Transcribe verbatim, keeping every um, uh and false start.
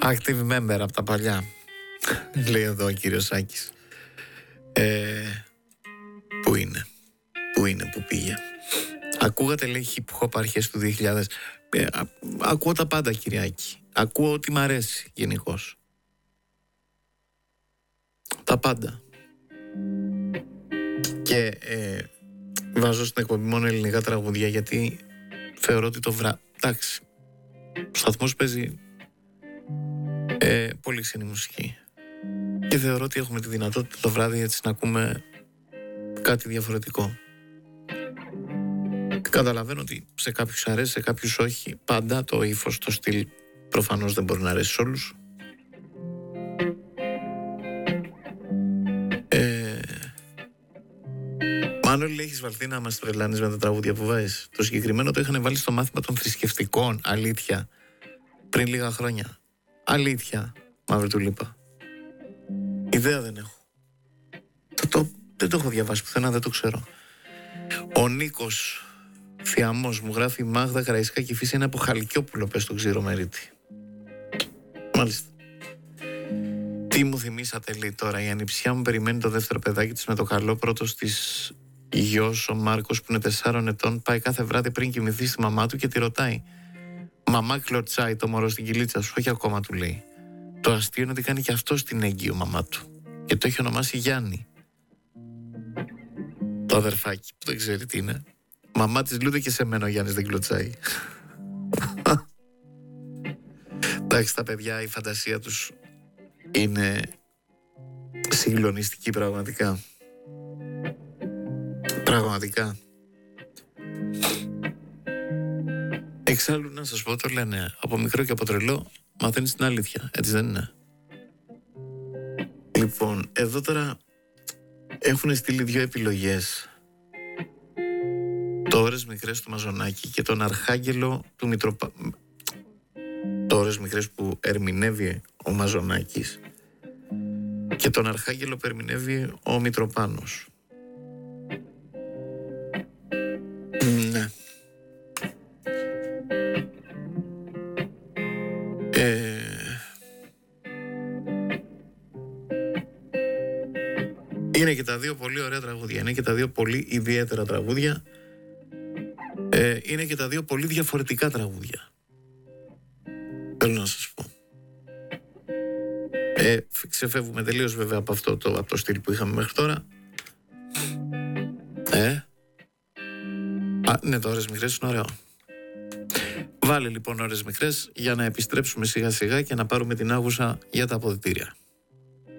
Active member από τα παλιά. Λέει εδώ ο κύριος Σάκης. ε, Πού είναι, πού είναι, πού πήγε. Ακούγατε, λέει, hip hop αρχές του δύο χιλιάδες. ε, α, Ακούω τα πάντα, Κυριάκη. Ακούω ότι μ' αρέσει γενικώς. Τα πάντα. Και ε, βάζω στην εκπομπή μόνο ελληνικά τραγούδια, γιατί θεωρώ ότι το βράδυ, εντάξει, ο σταθμός παίζει ε, πολύ ξένη μουσική και θεωρώ ότι έχουμε τη δυνατότητα το βράδυ έτσι να ακούμε κάτι διαφορετικό. Καταλαβαίνω ότι σε κάποιους αρέσει, σε κάποιους όχι. Πάντα το ύφος, το στυλ προφανώς δεν μπορεί να αρέσει σε όλους. ε, Μάνολη, έχεις βαλθεί να μας τρελάνεις με τα τραγούδια που βάζεις? Το συγκεκριμένο το είχαν βάλει στο μάθημα των θρησκευτικών, αλήθεια, πριν λίγα χρόνια. Αλήθεια, μαύρη του λίπα. Ιδέα δεν έχω. Το, το, δεν το έχω διαβάσει πουθενά, δεν το ξέρω. Ο Νίκος Θιαμός μου γράφει: Μάγδα Καραϊσκάκη Φύση είναι από Χαλκιόπουλο, πες τον Ξηρομερίτη. Μάλιστα. Τι μου θυμήσατε, λέει τώρα. Η ανιψιά μου περιμένει το δεύτερο παιδάκι της με το καλό. Πρώτος της γιος, ο Μάρκος, που είναι τεσσάρων ετών, πάει κάθε βράδυ πριν κοιμηθεί στη μαμά του και τη ρωτάει: Μαμά, κλωτσάει το μωρό στην κοιλίτσα σου? Όχι ακόμα, του λέει. Το αστείο είναι ότι κάνει και αυτό στην έγκυο μαμά του και το έχει ονομάσει Γιάννη. Το αδερφάκι που δεν ξέρει τι είναι. Μαμά της Λούδε και σε μένα ο Γιάννης δεν κλωτσάει. Εντάξει, τα παιδιά, η φαντασία τους είναι συγκλονιστική πραγματικά. Πραγματικά. Εξάλλου να σας πω, το λένε, από μικρό και από τρελό μαθαίνεις την αλήθεια, έτσι δεν είναι? Λοιπόν, εδώ τώρα έχουν στείλει δύο επιλογές. Το Ώρες Μικρές του Μαζονάκη και τον Αρχάγγελο του Μητροπα... Το Ώρες Μικρές που ερμηνεύει ο Μαζονάκης και τον Αρχάγγελο που ερμηνεύει ο Μητροπάνος. Ναι. Ε... Είναι και τα δύο πολύ ωραία τραγούδια. Είναι και τα δύο πολύ ιδιαίτερα τραγούδια. Ε, είναι και τα δύο πολύ διαφορετικά τραγούδια. Θέλω να σας πω. Ε, ξεφεύγουμε τελείως βέβαια από αυτό το, από το στυλ που είχαμε μέχρι τώρα. Ε. Α, ναι, το Ώρες Μικρές είναι ωραίο. Βάλε λοιπόν Ώρες Μικρές για να επιστρέψουμε σιγά σιγά και να πάρουμε την άγουσα για τα αποδυτήρια.